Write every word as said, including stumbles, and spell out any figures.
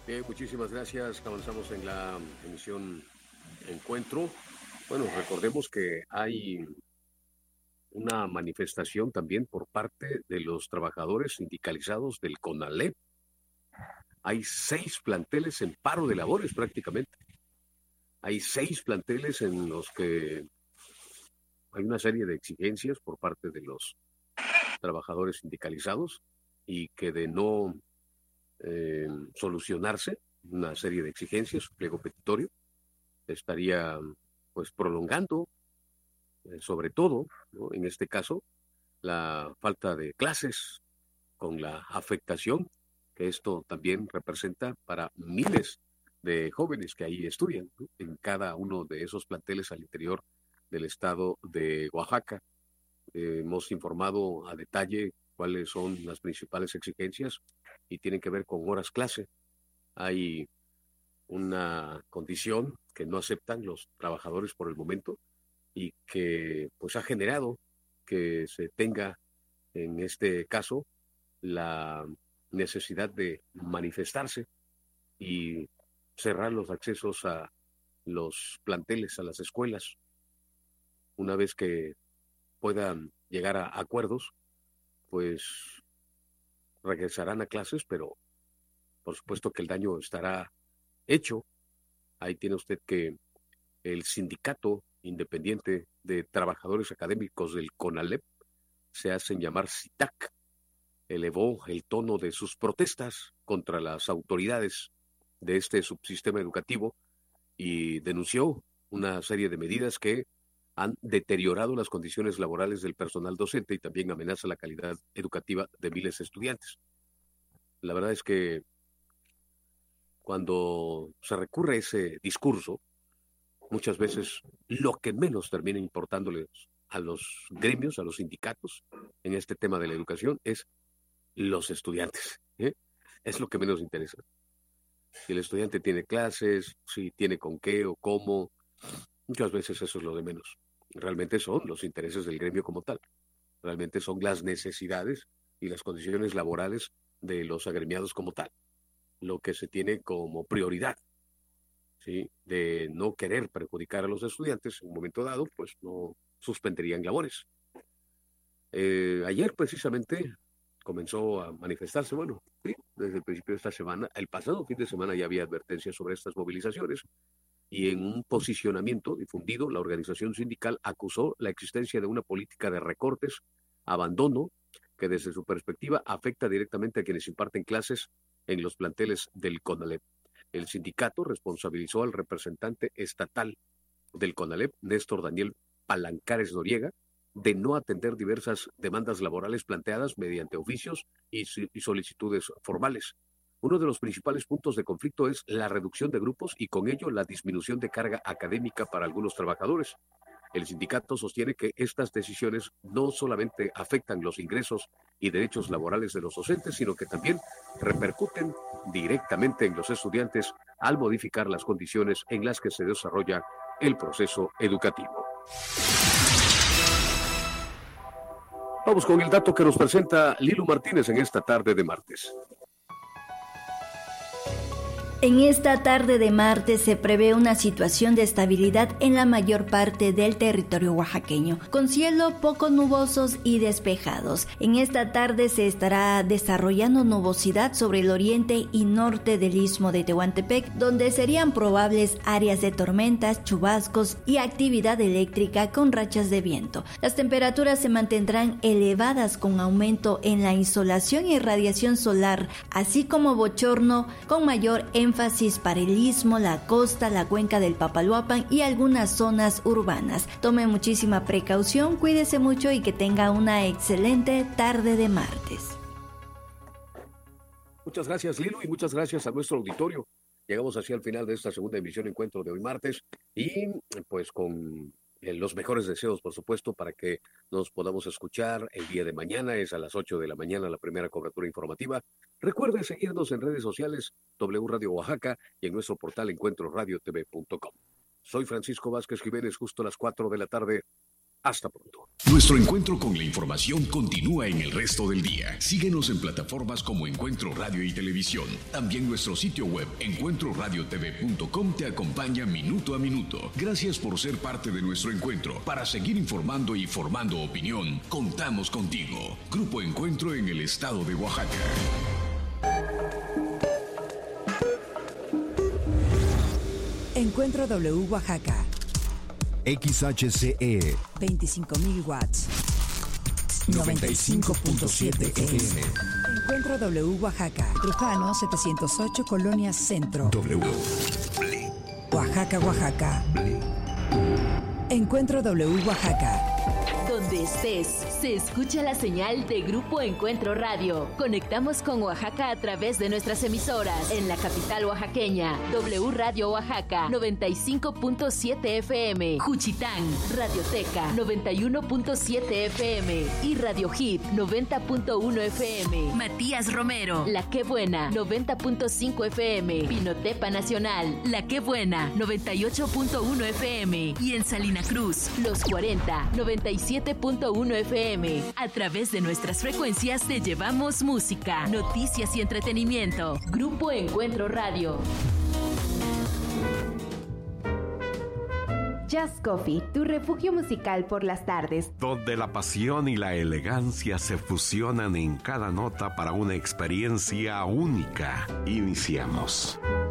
Bien, muchísimas gracias. Avanzamos en la emisión Encuentro. Bueno, recordemos que hay una manifestación también por parte de los trabajadores sindicalizados del CONALEP. Hay seis planteles en paro de labores prácticamente. Hay seis planteles en los que hay una serie de exigencias por parte de los trabajadores sindicalizados y que de no eh, solucionarse una serie de exigencias, su pliego petitorio, estaría pues prolongando, eh, sobre todo, ¿no?, en este caso, la falta de clases con la afectación que esto también representa para miles de jóvenes que ahí estudian, ¿no?, en cada uno de esos planteles al interior del estado de Oaxaca. Eh, hemos informado a detalle cuáles son las principales exigencias y tienen que ver con horas clase. Hay una condición que no aceptan los trabajadores por el momento y que pues ha generado que se tenga en este caso la necesidad de manifestarse y cerrar los accesos a los planteles, a las escuelas. Una vez que puedan llegar a acuerdos, pues regresarán a clases, pero por supuesto que el daño estará hecho. Ahí tiene usted que el Sindicato Independiente de Trabajadores Académicos del CONALEP, se hacen llamar SITAC, elevó el tono de sus protestas contra las autoridades de este subsistema educativo y denunció una serie de medidas que han deteriorado las condiciones laborales del personal docente y también amenaza la calidad educativa de miles de estudiantes. La verdad es que cuando se recurre a ese discurso, muchas veces lo que menos termina importándoles a los gremios, a los sindicatos, en este tema de la educación, es los estudiantes, ¿eh? Es lo que menos interesa. Si el estudiante tiene clases, si tiene con qué o cómo, muchas veces eso es lo de menos. Realmente son los intereses del gremio como tal. Realmente son las necesidades y las condiciones laborales de los agremiados como tal, lo que se tiene como prioridad, ¿sí?, de no querer perjudicar a los estudiantes en un momento dado, pues no suspenderían labores. Eh, ayer precisamente comenzó a manifestarse, bueno, sí, desde el principio de esta semana, el pasado fin de semana ya había advertencias sobre estas movilizaciones y en un posicionamiento difundido, la organización sindical acusó la existencia de una política de recortes, abandono, que desde su perspectiva afecta directamente a quienes imparten clases en los planteles del CONALEP. El sindicato responsabilizó al representante estatal del CONALEP, Néstor Daniel Palancares Noriega, de no atender diversas demandas laborales planteadas mediante oficios y, y solicitudes formales. Uno de los principales puntos de conflicto es la reducción de grupos y con ello la disminución de carga académica para algunos trabajadores. El sindicato sostiene que estas decisiones no solamente afectan los ingresos y derechos laborales de los docentes, sino que también repercuten directamente en los estudiantes al modificar las condiciones en las que se desarrolla el proceso educativo. Vamos con el dato que nos presenta Lilu Martínez en esta tarde de martes. En esta tarde de martes se prevé una situación de estabilidad en la mayor parte del territorio oaxaqueño, con cielo poco nubosos y despejados. En esta tarde se estará desarrollando nubosidad sobre el oriente y norte del istmo de Tehuantepec, donde serían probables áreas de tormentas, chubascos y actividad eléctrica con rachas de viento. Las temperaturas se mantendrán elevadas con aumento en la insolación y radiación solar, así como bochorno con mayor énfasis énfasis para el istmo, la costa, la cuenca del Papaloapan y algunas zonas urbanas. Tome muchísima precaución, cuídese mucho y que tenga una excelente tarde de martes. Muchas gracias, Lilo, y muchas gracias a nuestro auditorio. Llegamos así al final de esta segunda emisión Encuentro de hoy martes y pues con los mejores deseos, por supuesto, para que nos podamos escuchar el día de mañana. Es a las ocho de la mañana la primera cobertura informativa. Recuerde seguirnos en redes sociales W Radio Oaxaca y en nuestro portal encuentro radio t v punto com. Soy Francisco Vázquez Jiménez, justo a las cuatro de la tarde. Hasta pronto. Nuestro encuentro con la información continúa en el resto del día. Síguenos en plataformas como Encuentro Radio y Televisión. También nuestro sitio web encuentro radio t v punto com te acompaña minuto a minuto. Gracias por ser parte de nuestro encuentro. Para seguir informando y formando opinión, contamos contigo. Grupo Encuentro en el estado de Oaxaca. Encuentro W Oaxaca. X H C E veinticinco mil watts. noventa y cinco punto siete F M. Encuentro W Oaxaca. Trujano setecientos ocho, Colonia Centro. W. Oaxaca, Oaxaca. Encuentro W Oaxaca. Donde estés, se escucha la señal de Grupo Encuentro Radio. Conectamos con Oaxaca a través de nuestras emisoras. En la capital oaxaqueña, W Radio Oaxaca, noventa y cinco punto siete F M. Juchitán, Radioteca, noventa y uno punto siete F M. Y Radio Hit, noventa punto uno F M. Matías Romero, La Qué Buena, noventa punto cinco F M. Pinotepa Nacional, La Qué Buena, noventa y ocho punto uno F M. Y en Salina Cruz, Los cuarenta, noventa y siete punto uno F M. A través de nuestras frecuencias te llevamos música, noticias y entretenimiento. Grupo Encuentro Radio. Jazz Coffee, tu refugio musical por las tardes. Donde la pasión y la elegancia se fusionan en cada nota para una experiencia única. Iniciamos.